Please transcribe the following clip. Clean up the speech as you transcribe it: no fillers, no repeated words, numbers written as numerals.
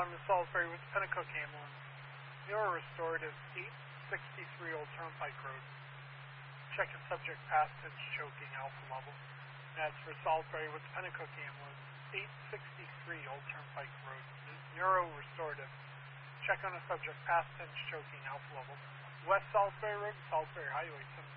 on to Salisbury with Pennacook Ambulance. Neurorestorative 863 Old Turnpike Road. Checking subject passage choking alpha level. That's for Salisbury with Pennacook Ambulance 863 Old Turnpike Road. Neurorestorative. Check on a subject passage choking alpha level. West Salisbury Road, Salisbury Highway 7